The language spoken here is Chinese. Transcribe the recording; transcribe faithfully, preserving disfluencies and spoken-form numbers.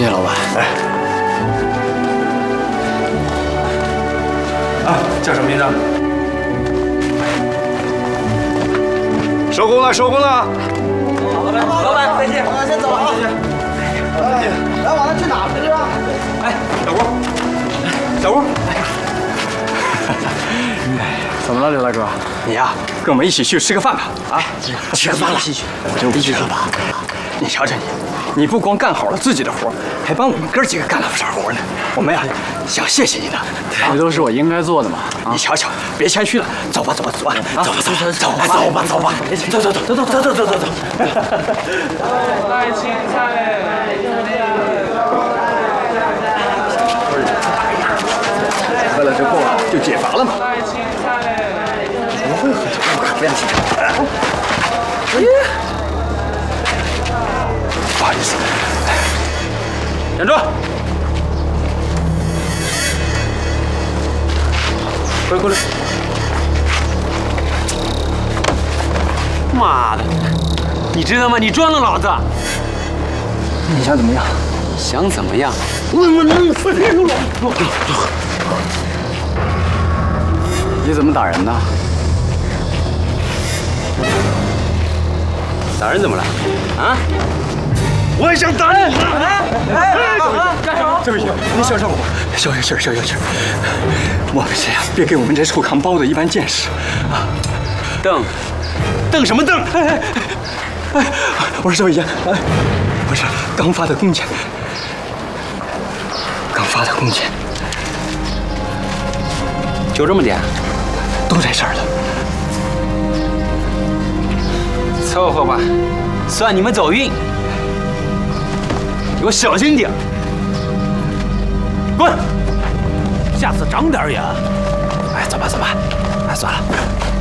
谢老板。 哎，啊，叫什么名字？收工了，收工了。 老板，老板再见。老板先走啊。再见。哎，来，往那去哪去啊？ 哎，小郭，小郭。 哎，怎么了，刘大哥？你呀，跟我们一起去吃个饭吧。啊， 吃饭了， 我就不去了吧。你瞧瞧你，你不光干好了自己的活，还帮我们哥几个干了不少活呢。我们呀，想谢谢你呢。这都是我应该做的嘛。你瞧瞧，别谦虚了，走吧，走吧，走吧，走吧，走吧，走吧，走吧，走吧，走走走走走走走走走走。 来青菜。 喝了之后啊，就解乏了嘛。怎么会喝酒？不要紧。不好意思，站住！过来，过来！ 妈的，你知道吗？你装了老子！ 你想怎么样？ 想怎么样？ 我我弄死你！你怎么打人呢？ 打人怎么了？啊？ 我也想打人！ 哎哎，干什么？ 这位兄，你小声我，消消气儿，消消气儿。我们这样，别给我们这臭扛包的一般见识啊！ 瞪，瞪什么瞪？ 哎哎哎！我说这位爷，哎，不是刚发的工钱，刚发的工钱， 就这么点？ 都在这儿了。 凑合吧，算你们走运。给我小心点，滚！下次长点眼。 哎，走吧走吧，哎，算了。